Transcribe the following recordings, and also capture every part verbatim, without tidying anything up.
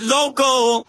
Local.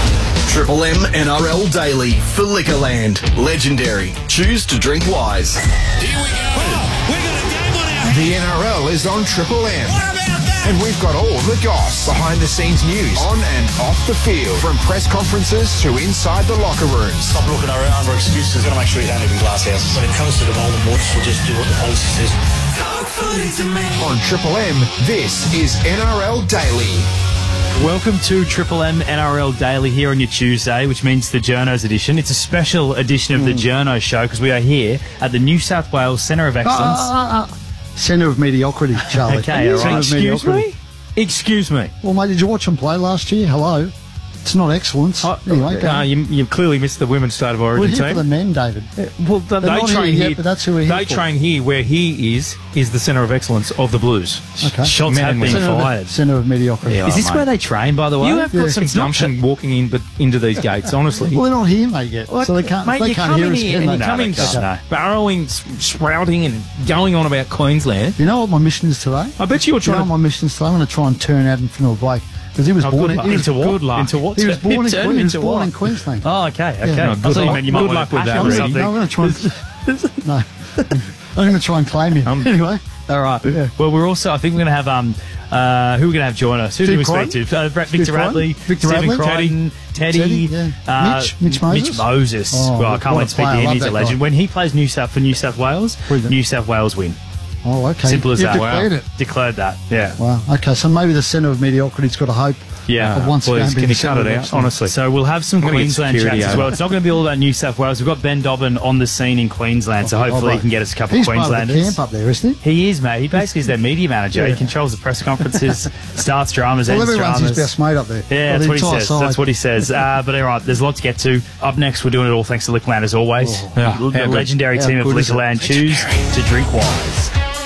Triple M N R L Daily for Liquorland. Legendary. Choose to drink wise. Here we go. Oh, we got a game on our hands. The N R L is on Triple M. What about that? And we've got all the goss, behind-the-scenes news, on and off the field, from press conferences to inside the locker rooms. Stop looking around for excuses. Got to make sure you don't live in glass houses. When it comes to the Golden Watch, we'll just do what the policy says. Talk footy to me. On Triple M, this is N R L Daily. Welcome to Triple M N R L Daily here on your Tuesday, which means the Journos edition. It's a special edition of the Journo Show because we are here at the New South Wales Centre of Excellence. Uh, uh, uh, Centre of mediocrity, Charlie. Okay, all right. Centre of Excuse mediocrity. me? Excuse me. Well, mate, did you watch them play last year? Hello. It's not excellence. Oh, anyway, go uh, on. you, you clearly missed the women's state of We're origin here for the team. men, David. Well, they, They're not train here here, yet, but that's who we're here They for. train here where he is, is the centre of excellence of the Blues. Okay. Shots have been Centre of- fired. Centre of mediocrity. Yeah. Is this Oh, where mate. they train, by the way? You have got Yeah. some It's not gumption walking in, but into these gates, honestly. Well, they're not here, mate, yet. Like, so they can't, mate, they you can't come hear in us. here can and they? you come in Okay. s- barrowing, s- sprouting and going on about Queensland. You know what my mission is today? I bet you were You know trying what my mission is today? I'm going to try and turn Adam Fennell-Blake. Because he was Oh, born good in, luck. he was, Into what? Good luck. Into what? he was born, in, Turn Que- he was into born what? in Queensland. Oh, okay, okay. Yeah. I thought you meant you might Good want luck to with that, passion or Reedy. something. No, I'm going to try and... no. I'm going to try and claim him. Um, anyway. All right. Yeah. Well, we're also, I think we're going to have, um, uh, who we're going to have join us? Who do Steve we speak Crichton? to? Uh, Victor Steve Radley, Crichton? Victor Stephen Radley? Crichton, Teddy, Teddy, yeah. uh, Mitch? Mitch Moses? Mitch Moses. Oh, well, I what can't a wait to speak to player. I him. love He's a that legend. guy. When he plays New South for New South Wales, Brilliant. New South Wales win. Oh, okay. Simple as You've that. declared Wow. it. Declared that. Yeah. Wow. Okay, so maybe the centre of mediocrity's got a hope Yeah. of once Please, again can being you the cut centre it of out? excellence. Honestly. So we'll have some I'm gonna get Queensland security chats as over. well. It's not going to be all about New South Wales. We've got Ben Dobbin on the scene in Queensland, so hopefully he can get us a couple He's of part of the Queenslanders. camp up there, isn't he? He is, mate. He basically is their media manager. Yeah. He controls the press conferences, starts dramas, Well, ends everyone's dramas. his best mate up there. Yeah, Well, that's the what he entire says. side. That's what he says. Uh, but all right, there's a lot to get to. Up next, we're doing it all thanks to Liquorland as always. Oh. the Yeah, how good. legendary How team of good is it? Liquorland choose to drink wise.